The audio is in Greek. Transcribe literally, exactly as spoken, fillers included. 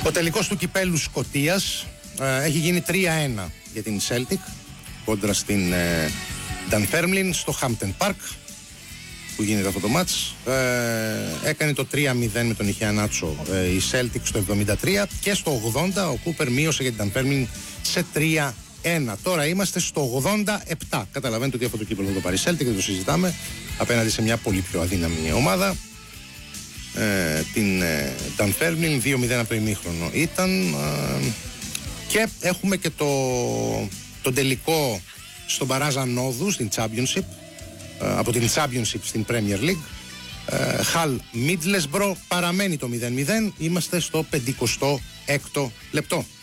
Ο τελικός του κυπέλου Σκωτίας ε, έχει γίνει τρία ένα για την Celtic κόντρα στην ε, Dunfermline στο Hampton Park που γίνεται αυτό το μάτς. Ε, έκανε το τρία μηδέν με τον Ιχιανάτσο ε, η Celtic στο εβδομήντα τρία και στο ογδόντα ο Κούπερ μείωσε για την Dunfermline σε τρία ένα. Τώρα είμαστε στο ογδόντα επτά. Καταλαβαίνετε ότι αυτό το κύπελο θα το πάρει η Celtic, δεν το συζητάμε, απέναντι σε μια πολύ πιο αδύναμη ομάδα. Ε, την ε, Dunfermline δύο μηδέν από το ημίχρονο ήταν ε, και έχουμε και το, το τελικό στον Μπαράζ Ανόδου στην Championship, ε, από την Championship στην Premier League. ε, Hull Middlesbrough, παραμένει το μηδέν μηδέν, είμαστε στο πενηκοστό έκτο λεπτό.